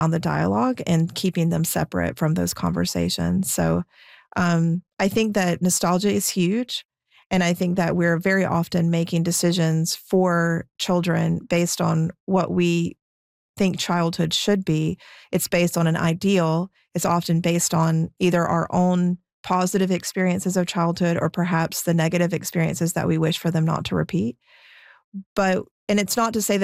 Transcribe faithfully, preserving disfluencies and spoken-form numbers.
on the dialogue and keeping them separate from those conversations. So um, I think that nostalgia is huge. And I think that we're very often making decisions for children based on what we think childhood should be. It's based on an ideal. It's often based on either our own positive experiences of childhood or perhaps the negative experiences that we wish for them not to repeat. But, and it's not to say that